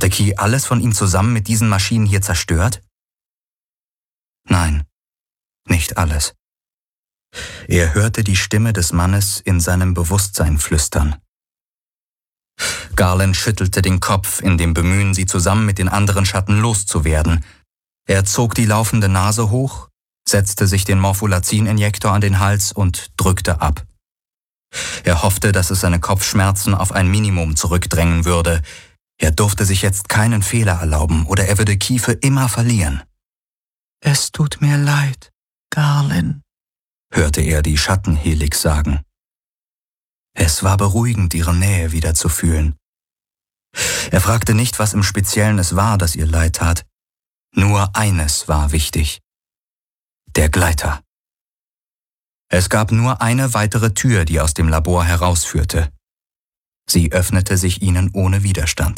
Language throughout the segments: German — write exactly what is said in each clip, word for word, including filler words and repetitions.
Hatte Key alles von ihm zusammen mit diesen Maschinen hier zerstört? Nein, nicht alles. Er hörte die Stimme des Mannes in seinem Bewusstsein flüstern. Garland schüttelte den Kopf in dem Bemühen, sie zusammen mit den anderen Schatten loszuwerden. Er zog die laufende Nase hoch, setzte sich den Morpholazin-Injektor an den Hals und drückte ab. Er hoffte, dass es seine Kopfschmerzen auf ein Minimum zurückdrängen würde. Er durfte sich jetzt keinen Fehler erlauben, oder er würde Key für immer verlieren. »Es tut mir leid, Garland«, hörte er die Schattenhelix sagen. Es war beruhigend, ihre Nähe wieder zu fühlen. Er fragte nicht, was im Speziellen es war, das ihr leid tat. Nur eines war wichtig: der Gleiter. Es gab nur eine weitere Tür, die aus dem Labor herausführte. Sie öffnete sich ihnen ohne Widerstand.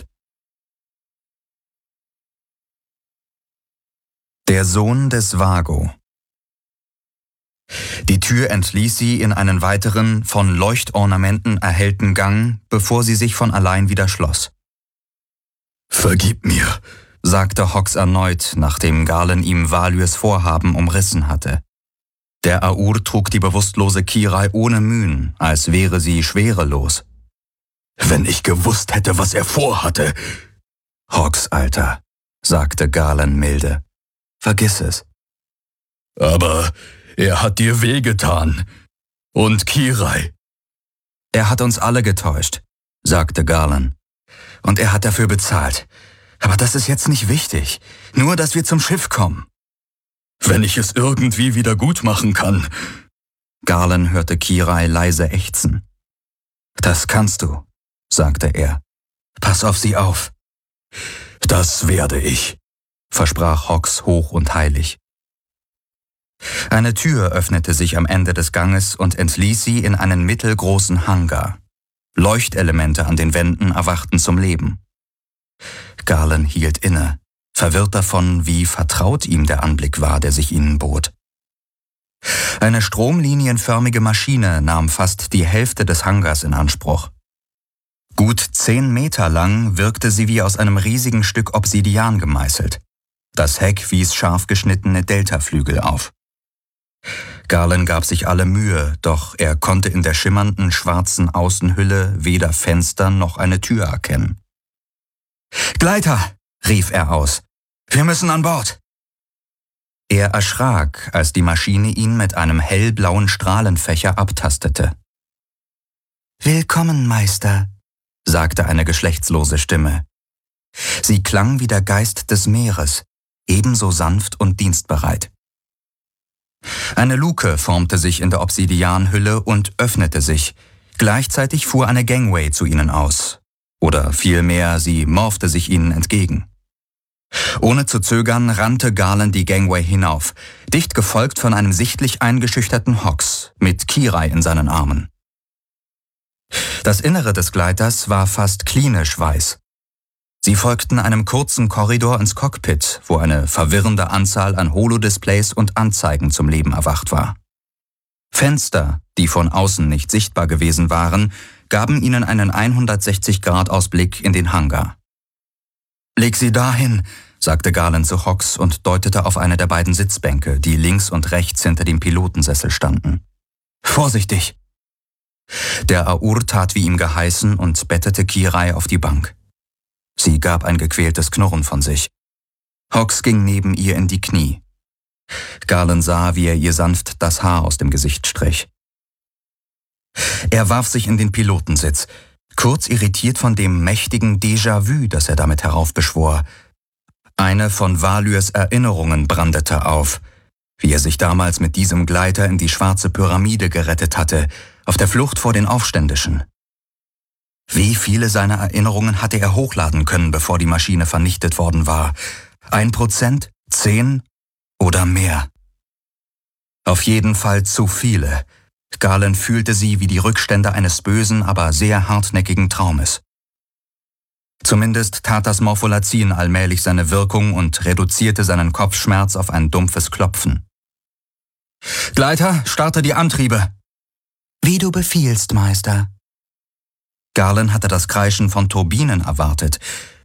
Der Sohn des Vago. Die Tür entließ sie in einen weiteren, von Leuchtornamenten erhellten Gang, bevor sie sich von allein wieder schloss. »Vergib mir«, sagte Hawks erneut, nachdem Garland ihm Valyrs Vorhaben umrissen hatte. Der Aur trug die bewusstlose Kirai ohne Mühen, als wäre sie schwerelos. »Wenn ich gewusst hätte, was er vorhatte!« »Hawks, Alter«, sagte Garland milde. »Vergiss es.« »Aber er hat dir wehgetan. Und Kirai.« »Er hat uns alle getäuscht«, sagte Garland. »Und er hat dafür bezahlt. Aber das ist jetzt nicht wichtig. Nur, dass wir zum Schiff kommen.« »Wenn ich es irgendwie wieder gut machen kann.« Garland hörte Kirai leise ächzen. »Das kannst du«, sagte er. »Pass auf sie auf.« »Das werde ich«, versprach Hawks hoch und heilig. Eine Tür öffnete sich am Ende des Ganges und entließ sie in einen mittelgroßen Hangar. Leuchtelemente an den Wänden erwachten zum Leben. Garland hielt inne, verwirrt davon, wie vertraut ihm der Anblick war, der sich ihnen bot. Eine stromlinienförmige Maschine nahm fast die Hälfte des Hangars in Anspruch. Gut zehn Meter lang wirkte sie wie aus einem riesigen Stück Obsidian gemeißelt. Das Heck wies scharf geschnittene Deltaflügel auf. Garland gab sich alle Mühe, doch er konnte in der schimmernden schwarzen Außenhülle weder Fenster noch eine Tür erkennen. »Gleiter«, rief er aus. »Wir müssen an Bord!« Er erschrak, als die Maschine ihn mit einem hellblauen Strahlenfächer abtastete. »Willkommen, Meister«, sagte eine geschlechtslose Stimme. Sie klang wie der Geist des Meeres, ebenso sanft und dienstbereit. Eine Luke formte sich in der Obsidianhülle und öffnete sich. Gleichzeitig fuhr eine Gangway zu ihnen aus. Oder vielmehr, sie morpchte sich ihnen entgegen. Ohne zu zögern rannte Garland die Gangway hinauf, dicht gefolgt von einem sichtlich eingeschüchterten Hawks mit Kirai in seinen Armen. Das Innere des Gleiters war fast klinisch weiß. Sie folgten einem kurzen Korridor ins Cockpit, wo eine verwirrende Anzahl an Holodisplays und Anzeigen zum Leben erwacht war. Fenster, die von außen nicht sichtbar gewesen waren, gaben ihnen einen hundertsechzig Grad Ausblick in den Hangar. »Leg sie dahin«, sagte Garland zu Hawks und deutete auf eine der beiden Sitzbänke, die links und rechts hinter dem Pilotensessel standen. »Vorsichtig!« Der Aur tat wie ihm geheißen und bettete Kirai auf die Bank. Sie gab ein gequältes Knurren von sich. Hawks ging neben ihr in die Knie. Garland sah, wie er ihr sanft das Haar aus dem Gesicht strich. Er warf sich in den Pilotensitz, kurz irritiert von dem mächtigen Déjà-vu, das er damit heraufbeschwor. Eine von Valyrs Erinnerungen brandete auf, wie er sich damals mit diesem Gleiter in die schwarze Pyramide gerettet hatte, auf der Flucht vor den Aufständischen. Wie viele seiner Erinnerungen hatte er hochladen können, bevor die Maschine vernichtet worden war? Ein Prozent? Zehn? Oder mehr? Auf jeden Fall zu viele. Garland fühlte sie wie die Rückstände eines bösen, aber sehr hartnäckigen Traumes. Zumindest tat das Morpholazin allmählich seine Wirkung und reduzierte seinen Kopfschmerz auf ein dumpfes Klopfen. »Gleiter, starte die Antriebe!« »Wie du befiehlst, Meister.« Garland hatte das Kreischen von Turbinen erwartet,